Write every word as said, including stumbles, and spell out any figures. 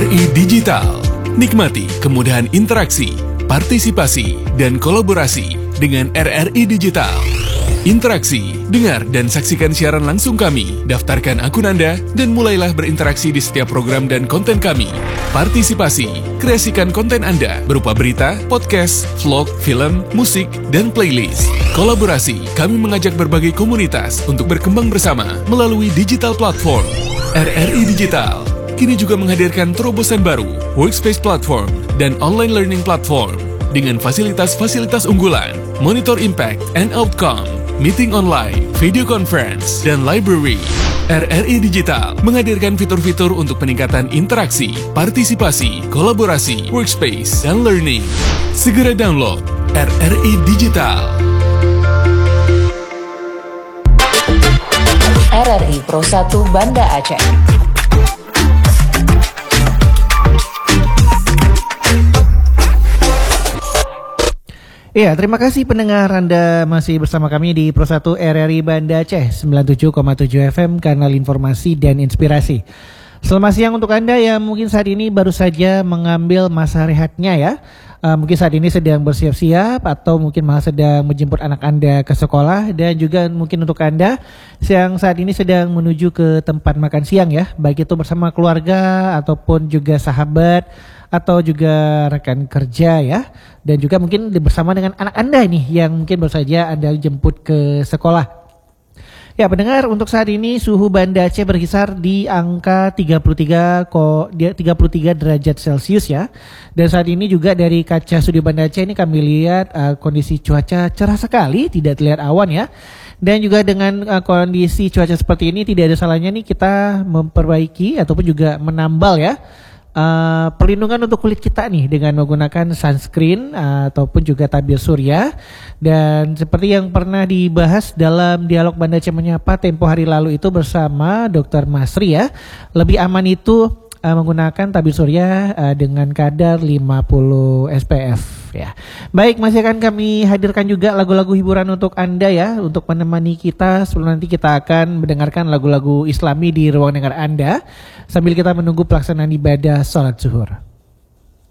I Digital. Nikmati kemudahan interaksi, partisipasi, dan kolaborasi dengan R R I Digital. Interaksi, dengar dan saksikan siaran langsung kami, daftarkan akun Anda, dan mulailah berinteraksi di setiap program dan konten kami. Partisipasi, kreasikan konten Anda berupa berita, podcast, vlog, film, musik, dan playlist. Kolaborasi, kami mengajak berbagai komunitas untuk berkembang bersama melalui digital platform. R R I Digital kini juga menghadirkan terobosan baru, workspace platform, dan online learning platform dengan fasilitas-fasilitas unggulan, monitor impact and outcome, meeting online, video conference, dan library. R R I Digital menghadirkan fitur-fitur untuk peningkatan interaksi, partisipasi, kolaborasi, workspace, dan learning. Segera download R R I Digital. R R I Pro satu Banda Aceh. Ya, terima kasih pendengar Anda masih bersama kami di Pro satu R R I Banda Aceh sembilan puluh tujuh koma tujuh F M, kanal informasi dan inspirasi. Selamat siang untuk Anda yang mungkin saat ini baru saja mengambil masa rehatnya ya. Uh, mungkin saat ini sedang bersiap-siap atau mungkin malah sedang menjemput anak Anda ke sekolah, dan juga mungkin untuk Anda yang saat ini sedang menuju ke tempat makan siang ya, baik itu bersama keluarga ataupun juga sahabat atau juga rekan kerja ya, dan juga mungkin bersama dengan anak Anda nih yang mungkin baru saja Anda jemput ke sekolah. Ya pendengar, untuk saat ini suhu Banda Aceh berkisar di angka tiga puluh tiga derajat Celcius ya. Dan saat ini juga dari kaca studio Banda Aceh ini kami lihat uh, kondisi cuaca cerah sekali, tidak terlihat awan ya. Dan juga dengan uh, kondisi cuaca seperti ini tidak ada salahnya nih kita memperbaiki ataupun juga menambal ya Uh, perlindungan untuk kulit kita nih dengan menggunakan sunscreen uh, ataupun juga tabir surya. Dan seperti yang pernah dibahas dalam dialog Banda Aceh Menyapa tempo hari lalu itu bersama dokter Masri ya, lebih aman itu uh, menggunakan tabir surya uh, dengan kadar lima puluh S P F ya. Baik, masih akan kami hadirkan juga lagu-lagu hiburan untuk Anda ya, untuk menemani kita sebelum nanti kita akan mendengarkan lagu-lagu Islami di ruang dengar Anda sambil kita menunggu pelaksanaan ibadah sholat zuhur.